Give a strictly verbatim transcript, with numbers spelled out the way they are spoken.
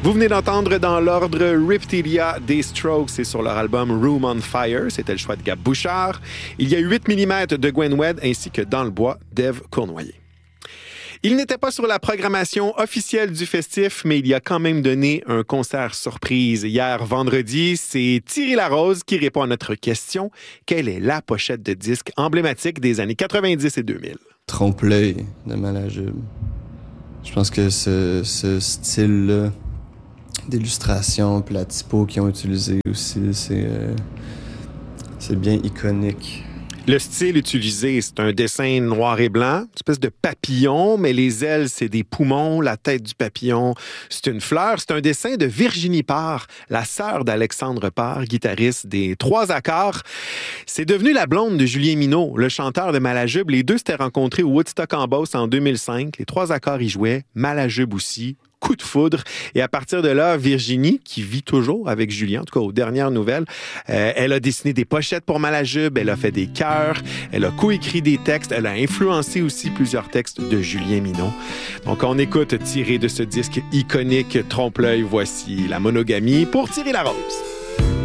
Vous venez d'entendre dans l'ordre Riptilia des Strokes, c'est sur leur album Room on Fire, c'était le choix de Gab Bouchard. Il y a huit millimètres de Gwen Wedd ainsi que Dans le bois d'Ève Cournoyer. Il n'était pas sur la programmation officielle du festif, mais il y a quand même donné un concert surprise. Hier, vendredi, c'est Thierry Larose qui répond à notre question. Quelle est la pochette de disque emblématique des années quatre-vingt-dix et deux mille? Trompe-l'œil de Malajube. Je pense que ce, ce style-là d'illustration puis la typo qu'ils ont utilisé aussi, c'est, euh, c'est bien iconique. Le style utilisé, c'est un dessin noir et blanc, une espèce de papillon, mais les ailes, c'est des poumons, la tête du papillon, c'est une fleur. C'est un dessin de Virginie Parr, la sœur d'Alexandre Parr, guitariste des Trois Accords. C'est devenu la blonde de Julien Minot, le chanteur de Malajube. Les deux s'étaient rencontrés au Woodstock en Beauce en deux mille cinq. Les Trois Accords y jouaient, Malajube aussi. Coup de foudre. Et à partir de là, Virginie, qui vit toujours avec Julien, en tout cas aux dernières nouvelles, euh, elle a dessiné des pochettes pour Malajube, elle a fait des chœurs, elle a coécrit des textes, elle a influencé aussi plusieurs textes de Julien Minot. Donc on écoute tiré de ce disque iconique Trompe-l'œil, voici La monogamie pour Thierry Larose.